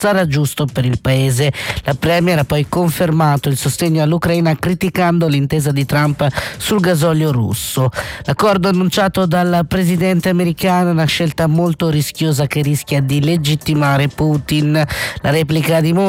sarà giusto per il paese. La premier ha poi confermato il sostegno all'Ucraina criticando l'intesa di Trump sul gasolio russo. L'accordo annunciato dal presidente americano è una scelta molto rischiosa che rischia di legittimare Putin. La replica di